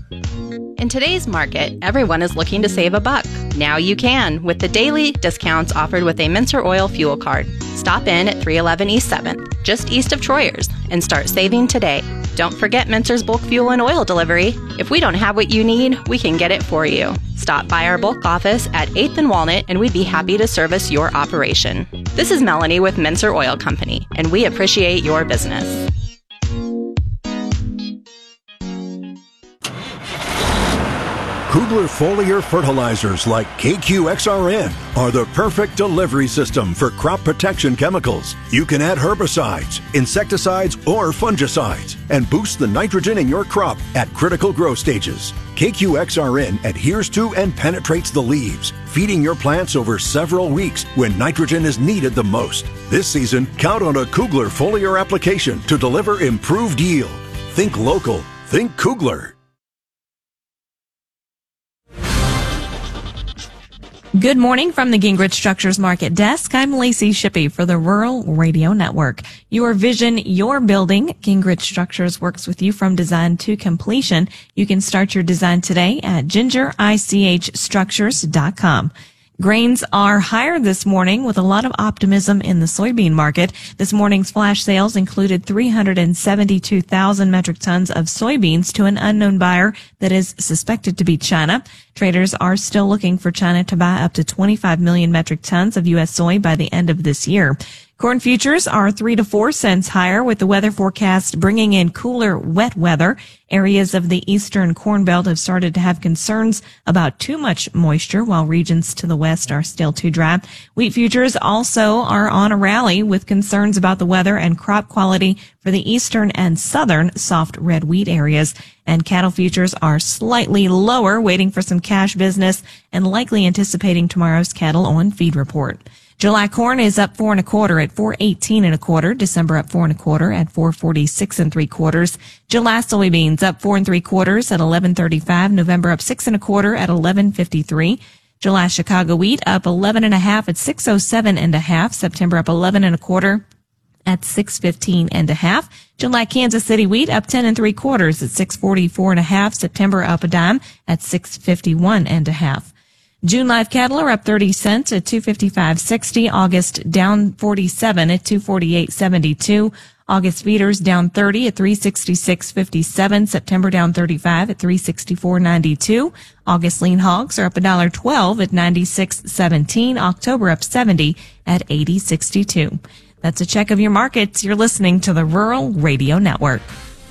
In today's market, everyone is looking to save a buck. Now you can with the daily discounts offered with a Mincer Oil fuel card. Stop in at 311 East 7th, just east of Troyers, and start saving today. Don't forget Mincer's bulk fuel and oil delivery. If we don't have what you need, we can get it for you. Stop by our bulk office at 8th and Walnut, and we'd be happy to service your operation. This is Melanie with Mincer Oil Company, and we appreciate your business. Kugler foliar fertilizers like KQXRN are the perfect delivery system for crop protection chemicals. You can add herbicides, insecticides, or fungicides and boost the nitrogen in your crop at critical growth stages. KQXRN adheres to and penetrates the leaves, feeding your plants over several weeks when nitrogen is needed the most. This season, count on a Kugler foliar application to deliver improved yield. Think local. Think Kugler. Good morning from the Gingrich Structures Market Desk. I'm Lacey Shippey for the Rural Radio Network. Your vision, your building. Gingrich Structures works with you from design to completion. You can start your design today at gingerichstructures.com. Grains are higher this morning with a lot of optimism in the soybean market. This morning's flash sales included 372,000 metric tons of soybeans to an unknown buyer that is suspected to be China. Traders are still looking for China to buy up to 25 million metric tons of U.S. soy by the end of this year. Corn futures are 3 to 4 cents higher with the weather forecast bringing in cooler, wet weather. Areas of the eastern Corn Belt have started to have concerns about too much moisture, while regions to the west are still too dry. Wheat futures also are on a rally with concerns about the weather and crop quality for the eastern and southern soft red wheat areas. And cattle futures are slightly lower, waiting for some cash business and likely anticipating tomorrow's cattle on feed report. July corn is up 4 1/4 at 4.18 1/4. December up 4 1/4 at 4.46 3/4. July soybeans up 4 3/4 at 11.35. November up 6 1/4 at 11.53. July Chicago wheat up 11 1/2 at 6.07 1/2. September up 11 1/4 at 6.15 1/2. July Kansas City wheat up 10 3/4 at 6.44 1/2. September up a dime at 6.51 1/2. June live cattle are up 30 cents at 255.60. August down 47 at 248.72. August feeders down 30 at 366.57. September down 35 at 364.92. August lean hogs are up $1.12 at 96.17. October up 70 at 80.62. That's a check of your markets. You're listening to the Rural Radio Network.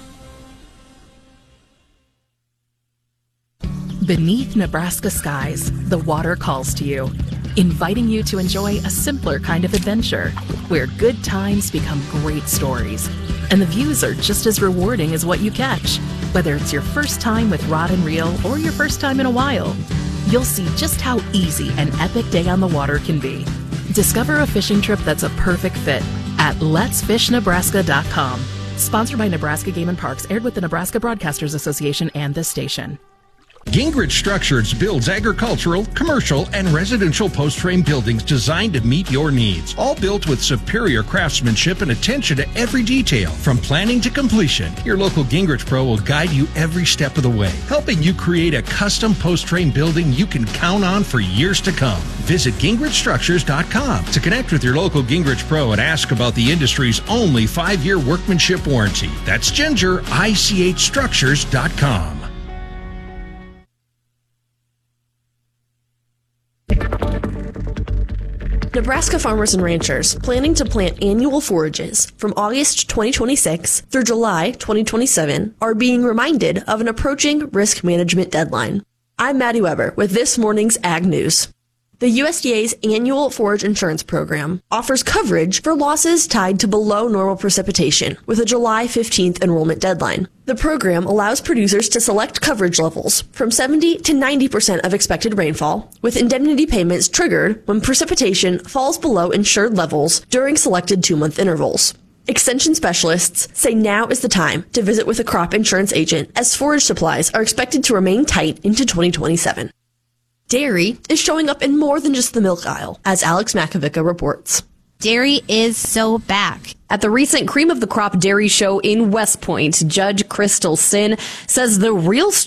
Beneath Nebraska skies, the water calls to you, inviting you to enjoy a simpler kind of adventure where good times become great stories. And the views are just as rewarding as what you catch. Whether it's your first time with rod and reel or your first time in a while, you'll see just how easy an epic day on the water can be. Discover a fishing trip that's a perfect fit at letsfishnebraska.com. Sponsored by Nebraska Game and Parks, aired with the Nebraska Broadcasters Association and this station. Gingrich Structures builds agricultural, commercial, and residential post-frame buildings designed to meet your needs. All built with superior craftsmanship and attention to every detail. From planning to completion, your local Gingrich Pro will guide you every step of the way, helping you create a custom post-frame building you can count on for years to come. Visit gingrichstructures.com to connect with your local Gingrich Pro and ask about the industry's only 5-year workmanship warranty. That's gingerichstructures.com. Nebraska farmers and ranchers planning to plant annual forages from August 2026 through July 2027 are being reminded of an approaching risk management deadline. I'm Maddie Weber with this morning's Ag News. The USDA's annual forage insurance program offers coverage for losses tied to below normal precipitation with a July 15th enrollment deadline. The program allows producers to select coverage levels from 70 to 90% of expected rainfall, with indemnity payments triggered when precipitation falls below insured levels during selected 2-month intervals. Extension specialists say now is the time to visit with a crop insurance agent, as forage supplies are expected to remain tight into 2027. Dairy is showing up in more than just the milk aisle, as Alex Makovica reports. Dairy is so back. At the recent Cream of the Crop Dairy Show in West Point, Judge Crystal Sin says the real